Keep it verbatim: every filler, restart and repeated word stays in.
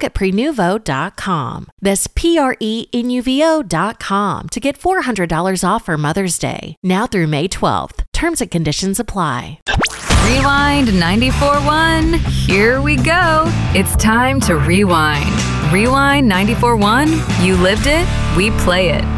at prenuvo dot com. That's P R E N U V O dot com to get four hundred dollars off for Mother's Day. Now through May twelfth. Terms and conditions apply. Rewind ninety-four point one. Here we go. It's time to rewind. Rewind ninety-four point one. You lived it, we play it.